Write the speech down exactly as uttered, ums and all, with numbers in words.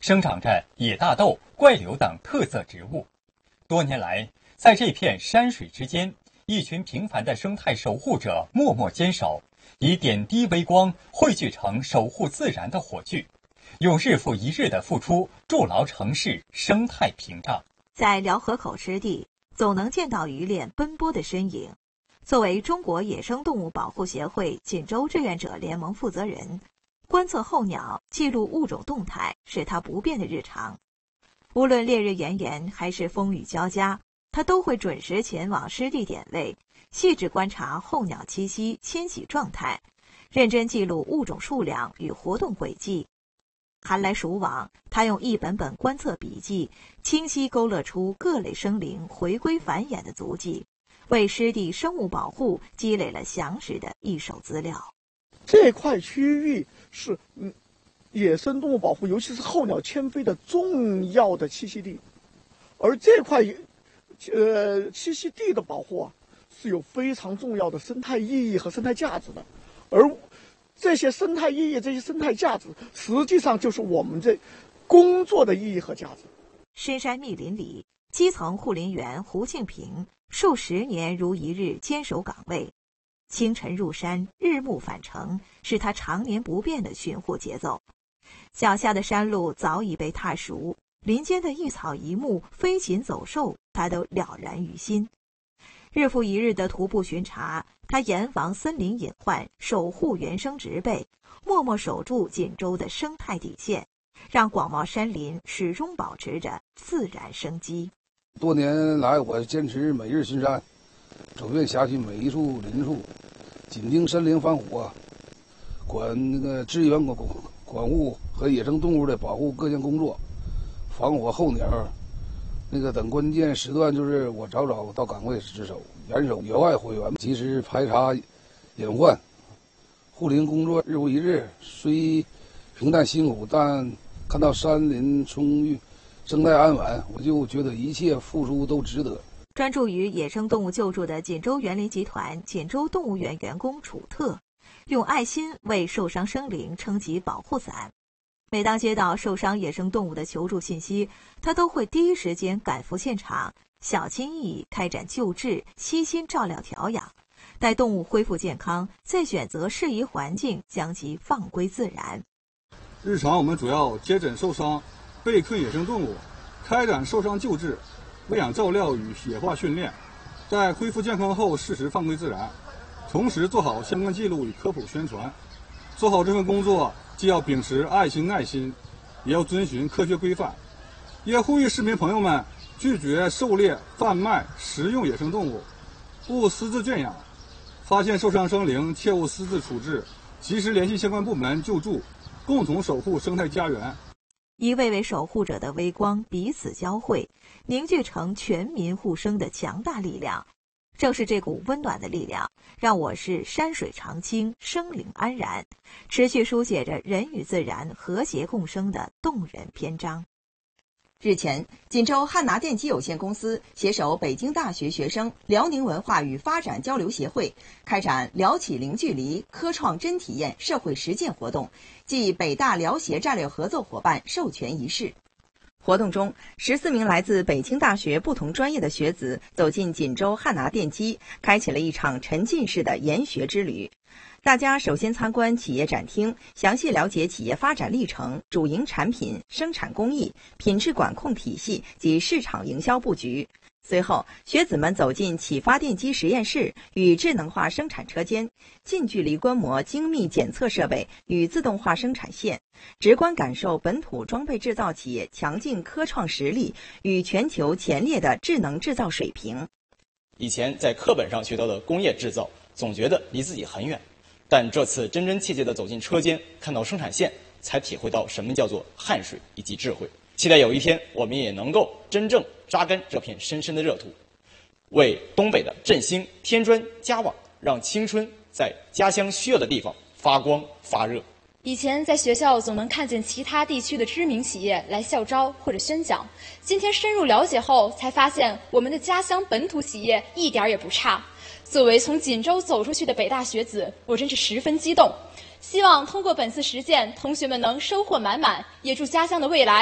生长着野大豆、怪柳等特色植物。多年来，在这片山水之间，一群平凡的生态守护者默默坚守，以点滴微光汇聚成守护自然的火炬，用日复一日的付出筑牢城市生态屏障。 在辽河口湿地，总能见到渔猎奔波的身影。作为中国野生动物保护协会锦州志愿者联盟负责人，观测候鸟、记录物种动态是他不变的日常。无论烈日炎炎还是风雨交加，他都会准时前往湿地点位，细致观察候鸟栖息、迁徙状态，认真记录物种数量与活动轨迹。寒来暑往，他用一本本观测笔记，清晰勾勒出各类生灵回归繁衍的足迹，为湿地生物保护积累了详实的一手资料。 这块区域是嗯，野生动物保护，尤其是候鸟迁飞的重要的栖息地，而这块呃栖息地的保护啊，是有非常重要的生态意义和生态价值的，而这些生态意义、这些生态价值，实际上就是我们这工作的意义和价值。 深山密林里，基层护林员胡庆平数十年如一日坚守岗位，清晨入山，日暮返程，是他常年不变的巡护节奏。脚下的山路早已被踏熟，林间的一草一木、飞禽走兽，他都了然于心。日复一日的徒步巡查，他严防森林隐患，守护原生植被，默默守住锦州的生态底线，让广袤山林始终保持着自然生机。 多年来，我坚持每日巡山，走遍辖区每一处林处，紧盯森林防火，管那个支援管管护和野生动物的保护各项工作，防火候鸟。那个等关键时段，就是我早早到岗位值守，严守野外火源，及时排查隐患。护林工作日复一日，虽平淡辛苦，但看到山林充裕、生态安稳，我就觉得一切付出都值得。 专注于野生动物救助的锦州园林集团锦州动物园员工楚特，用爱心为受伤生灵撑起保护伞。每当接到受伤野生动物的求助信息，他都会第一时间赶赴现场，小心翼翼开展救治，悉心照料调养，待动物恢复健康，再选择适宜环境将其放归自然。 日常我们主要接诊受伤、被困野生动物，开展受伤救治、喂养照料与野化训练，在恢复健康后适时放归自然，同时做好相关记录与科普宣传。做好这份工作，既要秉持爱心耐心，也要遵循科学规范。也呼吁市民朋友们拒绝狩猎、贩卖、食用野生动物，勿私自圈养。发现受伤生灵，切勿私自处置，及时联系相关部门救助，共同守护生态家园。 一位位守护者的微光彼此交汇，凝聚成全民护生的强大力量。正是这股温暖的力量，让我市山水常青，生灵安然，持续书写着人与自然和谐共生的动人篇章。 日前，锦州汉拿电机有限公司携手北京大学学生辽宁文化与发展交流协会，开展辽企零距离科创真体验社会实践活动暨北大辽协战略合作伙伴授权仪式。活动中，十四名来自北京大学不同专业的学子走进锦州汉拿电机，开启了一场沉浸式的研学之旅。大家首先参观企业展厅，详细了解企业发展历程、主营产品、生产工艺、品质管控体系及市场营销布局。随后，学子们走进启发电机实验室与智能化生产车间，近距离观摩精密检测设备与自动化生产线，直观感受本土装备制造企业强劲科创实力与全球前列的智能制造水平。 以前在课本上学到的工业制造，总觉得离自己很远，但这次真真切切地走进车间，看到生产线，才体会到什么叫做汗水以及智慧。期待有一天，我们也能够真正扎根这片深深的热土，为东北的振兴添砖加瓦，让青春在家乡需要的地方发光发热。 以前在学校总能看见其他地区的知名企业来校招或者宣讲，今天深入了解后，才发现我们的家乡本土企业一点也不差。作为从锦州走出去的北大学子，我真是十分激动。希望通过本次实践，同学们能收获满满，也祝家乡的未来